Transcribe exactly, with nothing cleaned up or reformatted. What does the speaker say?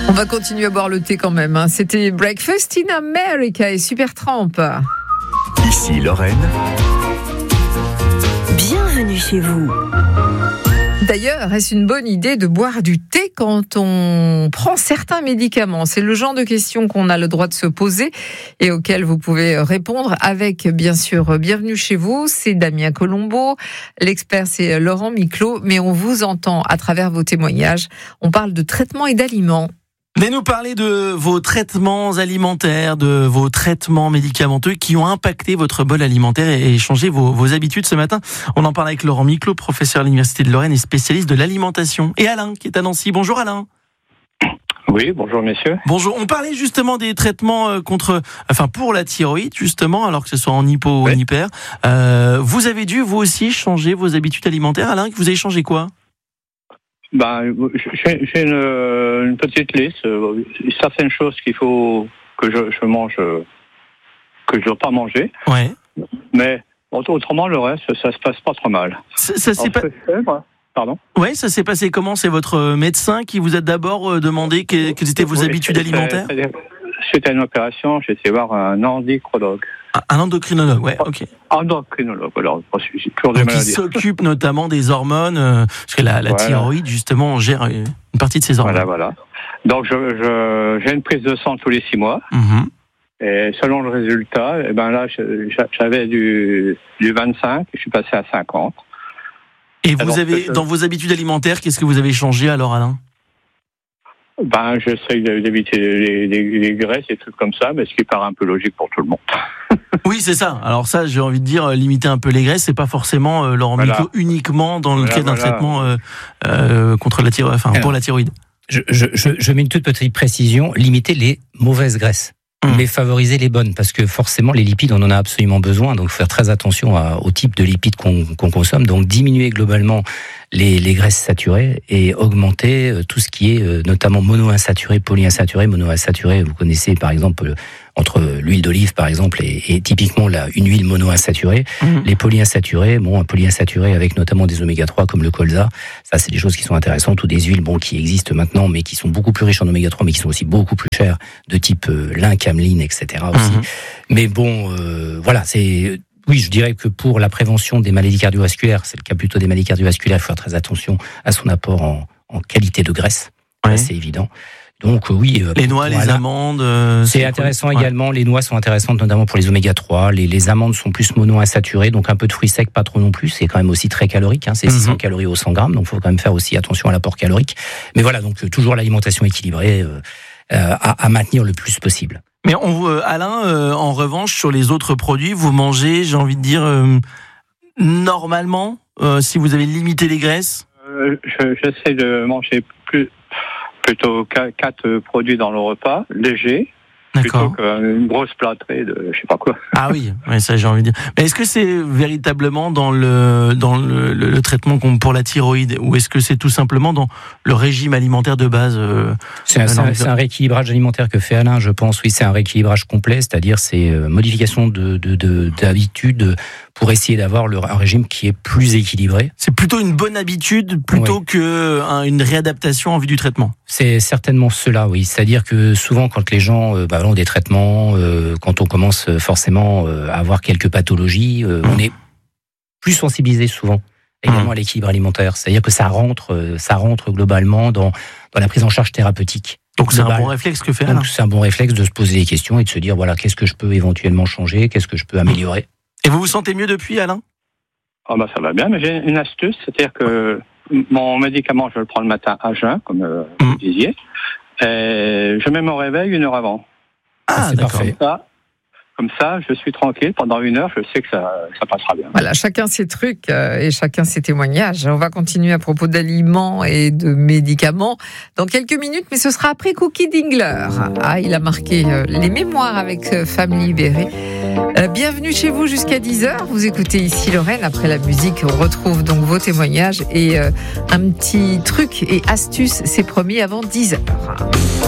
On va continuer à boire le thé quand même. Hein. C'était Breakfast in America et Supertramp. Ici Lorraine. Bienvenue chez vous. D'ailleurs, est-ce une bonne idée de boire du thé quand on prend certains médicaments ? C'est le genre de questions qu'on a le droit de se poser et auxquelles vous pouvez répondre avec, bien sûr, Bienvenue chez vous. C'est Damien Colombo. L'expert, c'est Laurent Miclot. Mais on vous entend à travers vos témoignages. On parle de traitements et d'aliments. Venez nous parler de vos traitements alimentaires, de vos traitements médicamenteux qui ont impacté votre bol alimentaire et changé vos, vos habitudes ce matin. On en parle avec Laurent Miclot, professeur à l'Université de Lorraine et spécialiste de l'alimentation. Et Alain, qui est à Nancy. Bonjour Alain. Oui, bonjour messieurs. Bonjour. On parlait justement des traitements contre, enfin pour la thyroïde justement, alors que ce soit en hypo ou oui. en hyper. Euh, vous avez dû vous aussi changer vos habitudes alimentaires, Alain. Vous avez changé quoi ? Ben, j'ai, j'ai une, une petite liste. Certaines choses qu'il faut que je, je mange, que je ne dois pas manger. Ouais. Mais autrement, le reste, ça se passe pas trop mal. Ça, ça s'est pas... Pardon. Ouais, ça s'est passé comment ? C'est votre médecin qui vous a d'abord demandé quelles étaient vos oui, habitudes alimentaires ? Suite à une opération, j'ai été voir un endocrinologue. Un endocrinologue, ouais, ok. Endocrinologue, alors, j'ai toujours des Donc maladies. il s'occupe notamment des hormones, euh, parce que la, la voilà. thyroïde, justement, gère une partie de ces hormones. Voilà, voilà. Donc je, je, j'ai une prise de sang tous les six mois. Mm-hmm. Et selon le résultat, eh ben là, j'avais du, du vingt-cinq, je suis passé à cinquante. Et vous avez, je... dans vos habitudes alimentaires, qu'est-ce que vous avez changé alors, Alain ? Ben, j'essaye d'éviter les, les, les graisses et trucs comme ça, mais ce qui paraît un peu logique pour tout le monde. Oui, c'est ça. Alors ça, j'ai envie de dire, limiter un peu les graisses, c'est pas forcément euh, Laurent voilà. Miclot uniquement dans le voilà, cadre d'un voilà. traitement euh, euh, contre la thyroïde, enfin Alors, pour la thyroïde. Je, je, je, je mets une toute petite précision, limiter les mauvaises graisses. Mais favoriser les bonnes, parce que forcément les lipides on en a absolument besoin, donc il faut faire très attention à, au type de lipides qu'on, qu'on consomme, donc diminuer globalement les, les graisses saturées et augmenter euh, tout ce qui est euh, notamment monoinsaturé, polyinsaturé. Monoinsaturé, vous connaissez par exemple euh, entre l'huile d'olive par exemple et, et typiquement là, une huile monoinsaturée. Mmh. Les polyinsaturés, bon un polyinsaturé avec notamment des oméga trois comme le colza, ça c'est des choses qui sont intéressantes, ou des huiles bon qui existent maintenant mais qui sont beaucoup plus riches en oméga trois mais qui sont aussi beaucoup plus chères, de type euh, lin, cameline, et cetera aussi. Mmh. Mais bon, euh, voilà, c'est... Oui, je dirais que pour la prévention des maladies cardiovasculaires, c'est le cas plutôt des maladies cardiovasculaires, il faut faire très attention à son apport en, en qualité de graisse, oui. C'est évident. Donc oui, euh, les noix, voilà. Les amandes, euh, c'est, c'est intéressant quoi. Également. Les noix sont intéressantes, notamment pour les oméga trois. Les, les amandes sont plus monoinsaturées, donc un peu de fruits secs, pas trop non plus. C'est quand même aussi très calorique. Hein, c'est mm-hmm. six cents calories au cent grammes, donc il faut quand même faire aussi attention à l'apport calorique. Mais voilà, donc euh, toujours l'alimentation équilibrée euh, euh, à, à maintenir le plus possible. Mais on, euh, Alain, euh, en revanche, sur les autres produits, vous mangez, j'ai envie de dire, euh, normalement, euh, si vous avez limité les graisses. Euh, je, j'essaie de manger plus. Plutôt quatre produits dans le repas, légers, D'accord. plutôt qu'une grosse plâtrée de je sais pas quoi. Ah oui, ouais, ça j'ai envie de dire. Mais est-ce que c'est véritablement dans le dans le, le, le traitement pour la thyroïde, ou est-ce que c'est tout simplement dans le régime alimentaire de base euh, c'est, un, c'est, un, c'est un rééquilibrage alimentaire que fait Alain, je pense. Oui, c'est un rééquilibrage complet, c'est-à-dire c'est euh, modification de, de, de d'habitude pour essayer d'avoir le, un régime qui est plus équilibré. C'est plutôt une bonne habitude plutôt oui. que un, une réadaptation en vue du traitement. C'est certainement cela, oui. C'est-à-dire que souvent, quand les gens euh, bah, ont des traitements, euh, quand on commence forcément euh, à avoir quelques pathologies, euh, mmh. on est plus sensibilisé souvent également mmh. à l'équilibre alimentaire. C'est-à-dire que ça rentre, euh, ça rentre globalement dans, dans la prise en charge thérapeutique. Donc c'est globale. Un bon réflexe que fait Alain. Donc c'est un bon réflexe de se poser des questions et de se dire voilà, qu'est-ce que je peux éventuellement changer, qu'est-ce que je peux améliorer. Et vous vous sentez mieux depuis, Alain ? Ah bah ça va bien, mais j'ai une astuce, c'est-à-dire que mon médicament, je le prends le matin à jeun, comme euh, mmh. vous disiez, et je mets mon réveil une heure avant. Ah, c'est d'accord. Parfait. Comme ça, comme ça, je suis tranquille pendant une heure, je sais que ça, ça passera bien. Voilà, chacun ses trucs euh, et chacun ses témoignages. On va continuer à propos d'aliments et de médicaments dans quelques minutes, mais ce sera après Cookie Dingler. Ah, il a marqué euh, les mémoires avec euh, Femme libérée. Euh, bienvenue chez vous jusqu'à dix heures. Vous écoutez ici Lorraine. Après la musique, on retrouve donc vos témoignages et euh, un petit truc et astuce, c'est promis, avant dix heures.